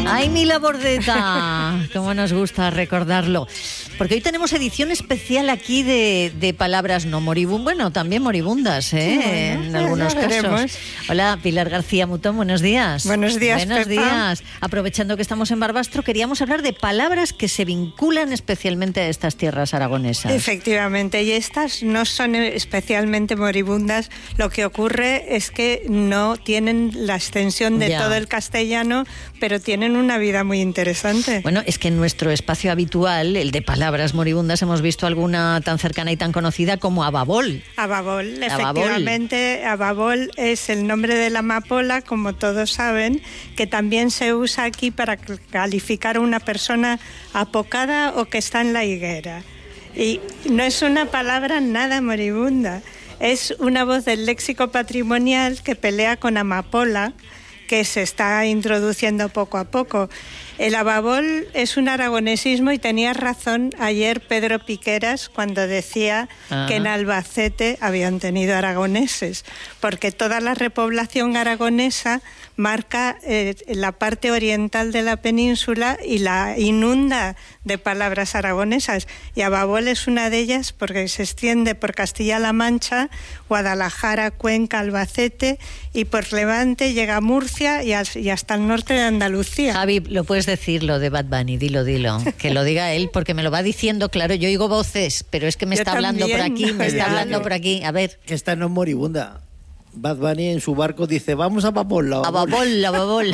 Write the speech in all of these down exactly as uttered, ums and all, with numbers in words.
¡Ay, mi Labordeta! Cómo nos gusta recordarlo. Porque hoy tenemos edición especial aquí de, de palabras no moribundas, bueno, también moribundas, ¿eh? Bueno, en algunos casos. Veremos. Hola, Pilar García Mutón, buenos días. Buenos días, Buenos Pepa. días. Aprovechando que estamos en Barbastro, queríamos hablar de palabras que se vinculan especialmente a estas tierras aragonesas. Efectivamente, y estas no son especialmente moribundas. Lo que ocurre es que no tienen la extensión de Ya. todo el castellano, pero tienen una vida muy interesante. Bueno, es que en nuestro espacio habitual, el de palabras moribundas, hemos visto alguna tan cercana y tan conocida como ababol. Ababol, Ababol. efectivamente, ababol es el nombre de la amapola, como todos saben, que también se usa aquí para calificar a una persona apocada o que está en la higuera. Y no es una palabra nada moribunda, es una voz del léxico patrimonial que pelea con amapola, que se está introduciendo poco a poco. El ababol es un aragonesismo y tenía razón ayer Pedro Piqueras cuando decía Ajá. que en Albacete habían tenido aragoneses, porque toda la repoblación aragonesa marca eh, la parte oriental de la península y la inunda de palabras aragonesas, y ababol es una de ellas porque se extiende por Castilla-La Mancha, Guadalajara, Cuenca, Albacete, y por Levante llega a Murcia y, al, y hasta el norte de Andalucía. Javi, lo puedes decir lo de Bad Bunny, dilo, dilo, que lo diga él, porque me lo va diciendo, claro, yo oigo voces, pero es que me Yo está hablando también, por aquí, me está ya, hablando no. por aquí, a ver. Que esta no es moribunda. Bad Bunny en su barco dice, vamos a Babol. A babol, a babol.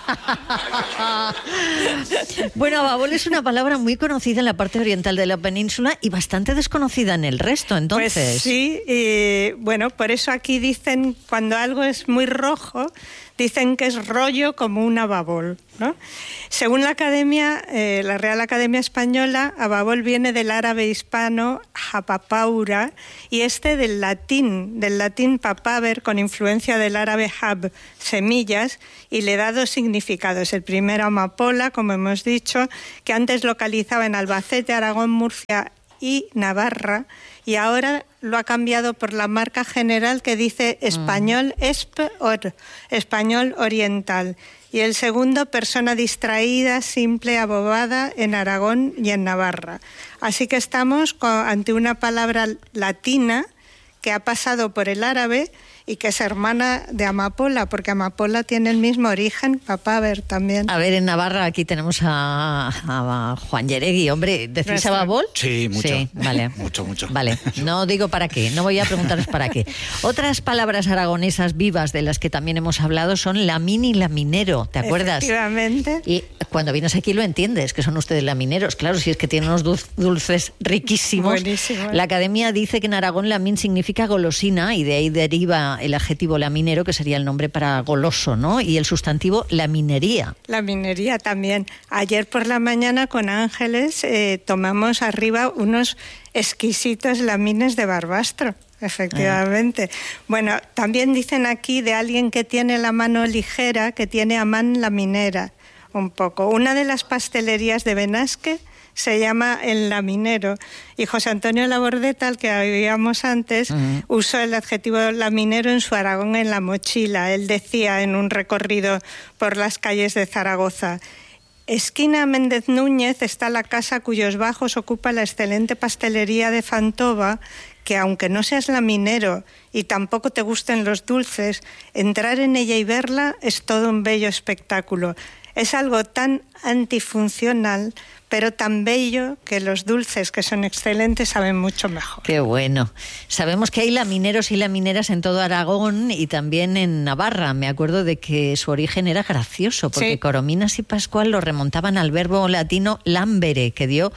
Bueno, ababol es una palabra muy conocida en la parte oriental de la península y bastante desconocida en el resto, entonces. Pues sí, y bueno, por eso aquí dicen, cuando algo es muy rojo, dicen que es rollo como un ababol, ¿no? Según la Academia, eh, la Real Academia Española, ababol viene del árabe hispano hapapaura y este del latín, del latín papaver, con influencia del árabe hab, semillas, y le da dos significados. El primero, amapola, como hemos dicho, que antes localizaba en Albacete, Aragón, Murcia y Navarra, y ahora lo ha cambiado por la marca general que dice español esp or, español oriental. Y el segundo, persona distraída, simple, abobada en Aragón y en Navarra. Así que estamos con, ante una palabra latina que ha pasado por el árabe y que es hermana de amapola, porque amapola tiene el mismo origen, papaver también. A ver, en Navarra aquí tenemos a, a Juan Yeregui, hombre, ¿decís Nuestro. ababol? Sí, mucho. Sí, vale. mucho, mucho. Vale, no digo para qué, no voy a preguntaros para qué. Otras palabras aragonesas vivas de las que también hemos hablado son lamín y laminero, ¿te acuerdas? Efectivamente. Y cuando vienes aquí lo entiendes, que son ustedes lamineros, claro, si es que tienen unos dulz- dulces riquísimos. Buenísimo. La Academia dice que en Aragón lamín significa golosina y de ahí deriva el adjetivo laminero, que sería el nombre para goloso, ¿no? Y el sustantivo laminería. La minería también. Ayer por la mañana con Ángeles eh, tomamos arriba unos exquisitos lamines de Barbastro. Efectivamente. Ah. Bueno, también dicen aquí de alguien que tiene la mano ligera, que tiene a man laminera, un poco. Una de las pastelerías de Benasque se llama El Laminero, y José Antonio Labordeta, al que habíamos antes, uh-huh. usó el adjetivo laminero en su Aragón en la mochila. Él decía en un recorrido por las calles de Zaragoza: esquina Méndez Núñez está la casa cuyos bajos ocupa la excelente pastelería de Fantova, que aunque no seas laminero y tampoco te gusten los dulces, entrar en ella y verla es todo un bello espectáculo. Es algo tan antifuncional, pero tan bello, que los dulces, que son excelentes, saben mucho mejor. Qué bueno. Sabemos que hay lamineros y lamineras en todo Aragón y también en Navarra. Me acuerdo de que su origen era gracioso, porque sí. Corominas y Pascual lo remontaban al verbo latino lambere, que dio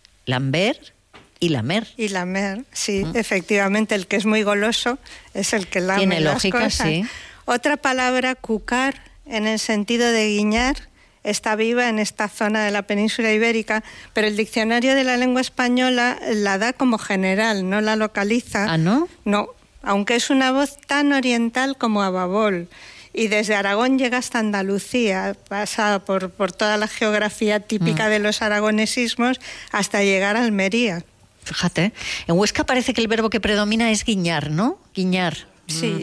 lamber y lamer. Y lamer, sí, ¿Mm? efectivamente. El que es muy goloso es el que lame Tiene las lógica, cosas. Sí. Otra palabra, cucar, en el sentido de guiñar, está viva en esta zona de la península ibérica, pero el diccionario de la lengua española la da como general, no la localiza. ¿Ah, no? No, aunque es una voz tan oriental como ababol. Y desde Aragón llega hasta Andalucía, pasa por, por toda la geografía típica mm. de los aragonesismos hasta llegar a Almería. Fíjate, en Huesca parece que el verbo que predomina es guiñar, ¿no? Guiñar. Sí.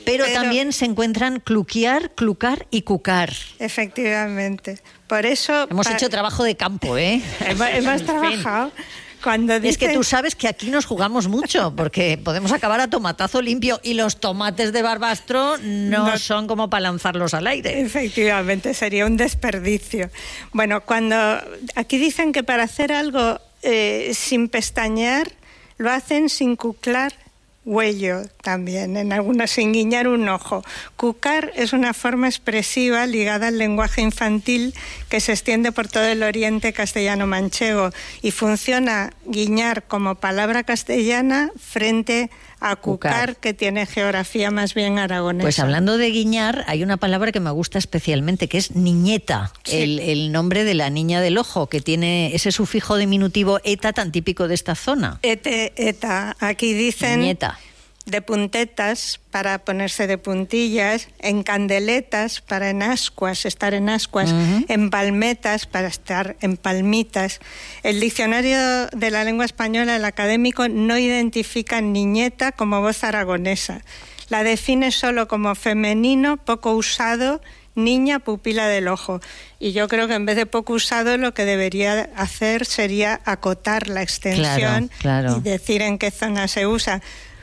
Pero, Pero también se encuentran cluquiar, clucar y cucar. Efectivamente. Por eso... Hemos pa... hecho trabajo de campo, ¿eh? Hemos, hemos trabajado... Cuando dicen... Es que tú sabes que aquí nos jugamos mucho, porque podemos acabar a tomatazo limpio y los tomates de Barbastro no, no son como para lanzarlos al aire. Efectivamente, sería un desperdicio. Bueno, cuando aquí dicen que para hacer algo eh, sin pestañear, lo hacen sin cuclar huello también, en algunas sin guiñar un ojo. Cucar es una forma expresiva ligada al lenguaje infantil que se extiende por todo el oriente castellano-manchego y funciona guiñar como palabra castellana frente a cucar, cucar, que tiene geografía más bien aragonesa. Pues hablando de guiñar, hay una palabra que me gusta especialmente, que es niñeta, sí. el, el nombre de la niña del ojo, que tiene ese sufijo diminutivo eta tan típico de esta zona. Ete, eta. Aquí dicen... Niñeta. De puntetas para ponerse de puntillas, en candeletas para en ascuas, estar en ascuas, uh-huh. en palmetas para estar en palmitas. El diccionario de la lengua española, el académico, no identifica niñeta como voz aragonesa. La define solo como femenino, poco usado, niña, pupila del ojo. Y yo creo que en vez de poco usado, lo que debería hacer sería acotar la extensión claro, claro. y decir en qué zona se usa.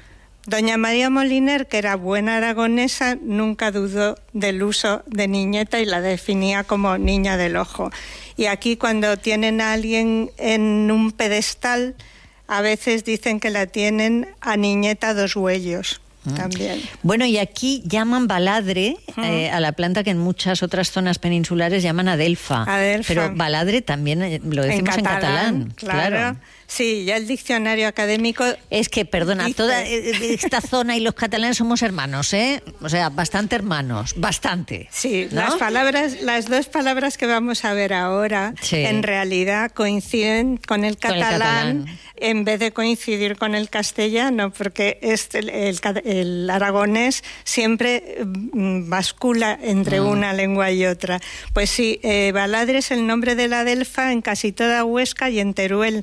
Doña María Moliner, que era buena aragonesa, nunca dudó del uso de niñeta y la definía como niña del ojo. Y aquí cuando tienen a alguien en un pedestal, a veces dicen que la tienen a niñeta dos huellos. También. Bueno, y aquí llaman baladre uh-huh. eh, a la planta que en muchas otras zonas peninsulares llaman adelfa. Adelfa. Pero baladre también eh, lo decimos en catalán. En catalán claro. claro. Sí, ya el diccionario académico... Es que, perdona, dice... toda esta zona y los catalanes somos hermanos, ¿eh? O sea, bastante hermanos, bastante. Sí, ¿no? las palabras, las dos palabras que vamos a ver ahora, sí. en realidad coinciden con el catalán, con el catalán en vez de coincidir con el castellano, porque este, el, el, el aragonés siempre bascula entre mm. una lengua y otra. Pues sí, eh, baladre es el nombre de la adelfa en casi toda Huesca y en Teruel.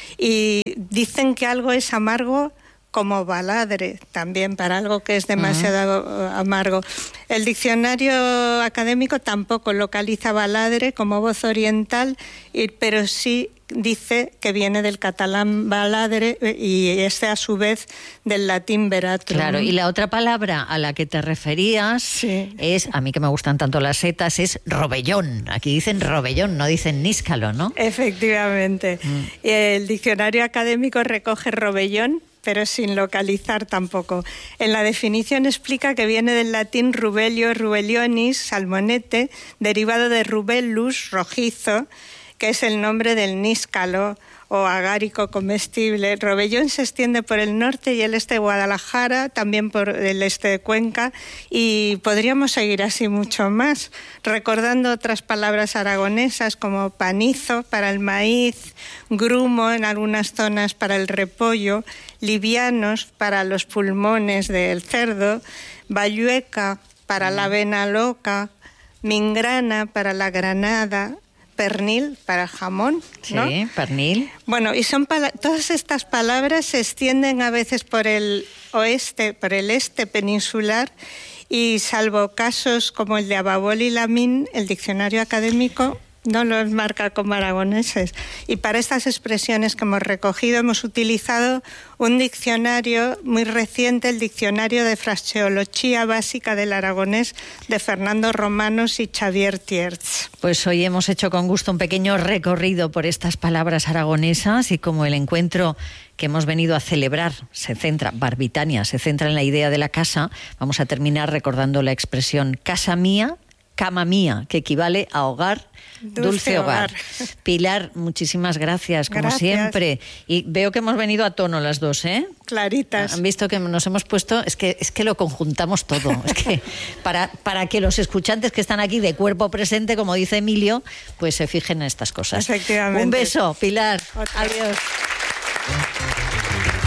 Y dicen que algo es amargo como baladre, también para algo que es demasiado uh-huh. amargo. El diccionario académico tampoco localiza baladre como voz oriental, pero sí dice que viene del catalán baladre y este a su vez del latín veratrum. Claro, y la otra palabra a la que te referías sí. es, a mí que me gustan tanto las setas, es robellón. Aquí dicen robellón, no dicen níscalo, ¿no? Efectivamente. Mm. El diccionario académico recoge robellón, pero sin localizar tampoco. En la definición explica que viene del latín rubelio, rubellionis, salmonete, derivado de rubellus, rojizo, que es el nombre del níscalo o agárico comestible. Robellón se extiende por el norte y el este de Guadalajara, también por el este de Cuenca, y podríamos seguir así mucho más, recordando otras palabras aragonesas como panizo para el maíz, grumo en algunas zonas para el repollo, livianos para los pulmones del cerdo, bayueca para la avena loca, mingrana para la granada, pernil para jamón, ¿no? Sí, pernil. Bueno, y son pala- todas estas palabras se extienden a veces por el oeste, por el este peninsular, y salvo casos como el de Ababol y Lamín, el diccionario académico no los marca como aragoneses. Y para estas expresiones que hemos recogido hemos utilizado un diccionario muy reciente, el Diccionario de Fraseología Básica del Aragonés de Fernando Romanos y Xavier Tierz. Pues hoy hemos hecho con gusto un pequeño recorrido por estas palabras aragonesas y como el encuentro que hemos venido a celebrar se centra, Barbitania, se centra en la idea de la casa, vamos a terminar recordando la expresión casa mía, cama mía, que equivale a hogar, dulce, dulce hogar. hogar. Pilar, muchísimas gracias, como gracias. siempre. Y veo que hemos venido a tono las dos, ¿eh? Claritas. Han visto que nos hemos puesto, es que es que lo conjuntamos todo. Es que para, para que los escuchantes que están aquí de cuerpo presente, como dice Emilio, pues se fijen en estas cosas. Efectivamente. Un beso, Pilar. Otra. Adiós.